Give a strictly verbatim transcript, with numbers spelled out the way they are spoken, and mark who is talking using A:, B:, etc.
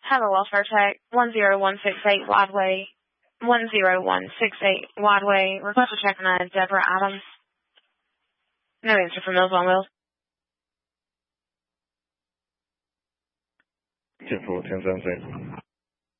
A: Hello, Welfare Tech, one zero one six eight Wadway, one zero one six eight Wadway. Request to check on Deborah Adams. No answer from Mills on Wheels.
B: ten four, ten seventeen.